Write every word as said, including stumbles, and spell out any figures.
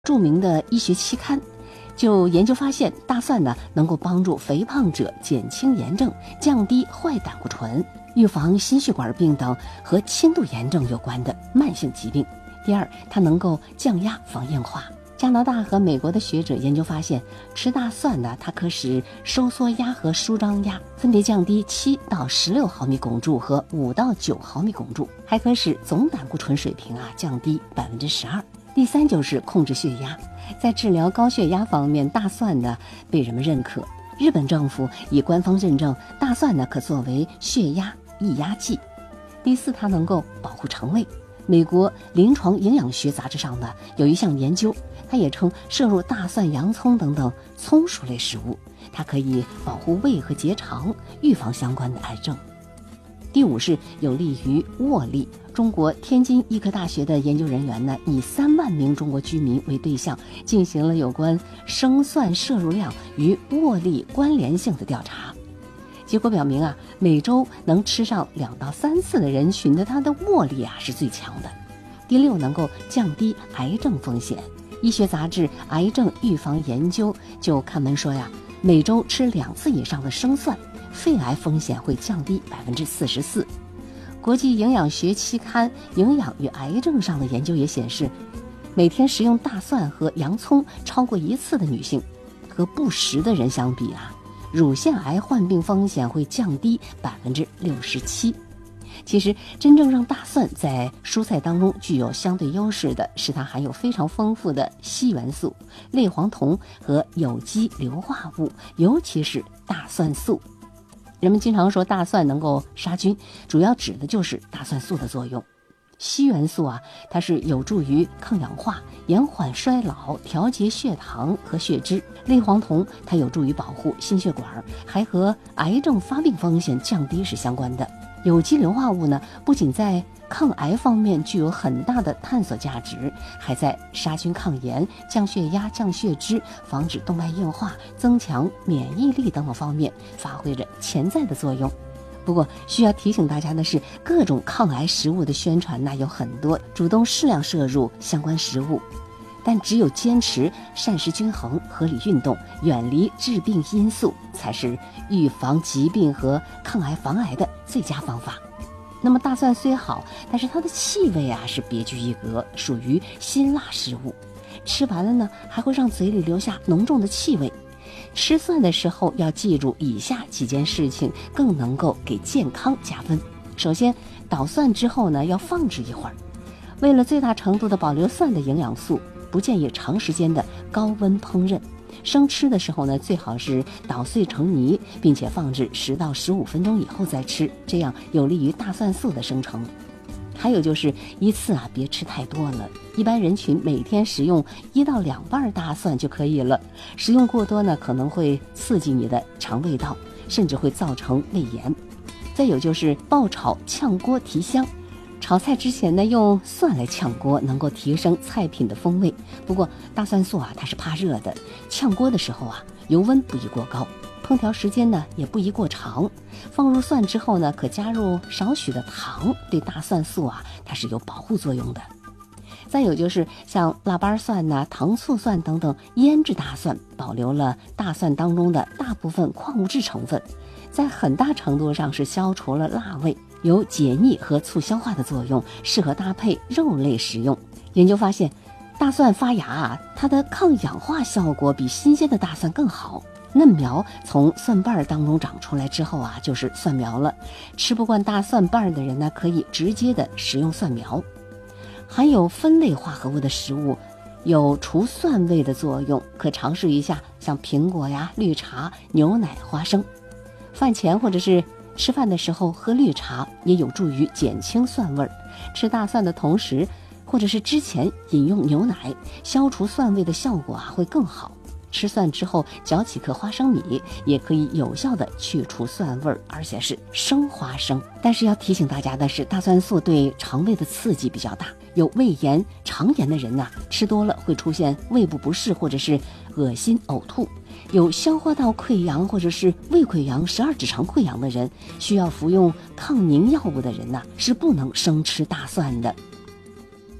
著名的医学期刊就研究发现，大蒜呢能够帮助肥胖者减轻炎症，降低坏胆固醇，预防心血管病等和轻度炎症有关的慢性疾病。第二，它能够降压防硬化。加拿大和美国的学者研究发现，吃大蒜呢，它可使收缩压和舒张压分别降低七到十六毫米汞柱和五到九毫米汞柱，还可使总胆固醇水平啊降低百分之十二。第三就是控制血压，在治疗高血压方面，大蒜呢被人们认可。日本政府以官方认证，大蒜呢可作为血压抑压剂。第四，它能够保护肠胃。美国临床营养学杂志上呢有一项研究，它也称摄入大蒜、洋葱等等葱属类食物，它可以保护胃和结肠，预防相关的癌症。第五是有利于握力。中国天津医科大学的研究人员呢，以三万名中国居民为对象，进行了有关生蒜摄入量与握力关联性的调查。结果表明啊，每周能吃上两到三次的人群的，它的握力啊是最强的。第六，能够降低癌症风险。医学杂志《癌症预防研究》就刊文说呀，每周吃两次以上的生蒜，肺癌风险会降低百分之四十四。国际营养学期刊《营养与癌症》上的研究也显示，每天食用大蒜和洋葱超过一次的女性，和不食的人相比啊，乳腺癌患病风险会降低百分之六十七。其实，真正让大蒜在蔬菜当中具有相对优势的是，它含有非常丰富的硒元素、类黄酮和有机硫化物，尤其是大蒜素。人们经常说大蒜能够杀菌，主要指的就是大蒜素的作用。硒元素啊，它是有助于抗氧化、延缓衰老、调节血糖和血脂。类黄酮它有助于保护心血管，还和癌症发病风险降低是相关的。有机硫化物呢，不仅在抗癌方面具有很大的探索价值，还在杀菌抗炎、降血压、降血脂、防止动脉硬化、增强免疫力等等方面发挥着潜在的作用。不过需要提醒大家的是，各种抗癌食物的宣传呢有很多，主动适量摄入相关食物，但只有坚持膳食均衡、合理运动，远离致病因素，才是预防疾病和抗癌防癌的最佳方法。那么大蒜虽好，但是它的气味啊是别具一格，属于辛辣食物，吃完了呢还会让嘴里留下浓重的气味。吃蒜的时候要记住以下几件事情，更能够给健康加分。首先，捣蒜之后呢要放置一会儿，为了最大程度的保留蒜的营养素，不建议长时间的高温烹饪。生吃的时候呢，最好是捣碎成泥，并且放置十到十五分钟以后再吃，这样有利于大蒜素的生成。还有就是一次啊别吃太多了，一般人群每天食用一到两瓣大蒜就可以了。食用过多呢，可能会刺激你的肠胃道，甚至会造成胃炎。再有就是爆炒炝锅提香。炒菜之前呢，用蒜来炝锅，能够提升菜品的风味。不过大蒜素啊，它是怕热的，炝锅的时候啊，油温不宜过高，烹调时间呢也不宜过长。放入蒜之后呢，可加入少许的糖，对大蒜素啊，它是有保护作用的。再有就是像腊八蒜呐、糖醋蒜等等腌制大蒜，保留了大蒜当中的大部分矿物质成分，在很大程度上是消除了辣味，有解腻和促消化的作用，适合搭配肉类食用。研究发现，大蒜发芽啊，它的抗氧化效果比新鲜的大蒜更好。嫩苗从蒜瓣当中长出来之后啊，就是蒜苗了。吃不惯大蒜瓣的人呢，可以直接的食用蒜苗。含有酚类化合物的食物有除蒜味的作用，可尝试一下像苹果呀、绿茶、牛奶、花生。饭前或者是吃饭的时候喝绿茶，也有助于减轻蒜味儿。吃大蒜的同时，或者是之前饮用牛奶，消除蒜味的效果啊会更好。吃蒜之后嚼几颗花生米，也可以有效的去除蒜味儿，而且是生花生。但是要提醒大家的是，大蒜素对肠胃的刺激比较大，有胃炎、肠炎的人呐、啊，吃多了会出现胃部不适或者是恶心、呕吐。有消化道溃疡或者是胃溃疡、十二指肠溃疡的人，需要服用抗凝药物的人呐、啊，是不能生吃大蒜的。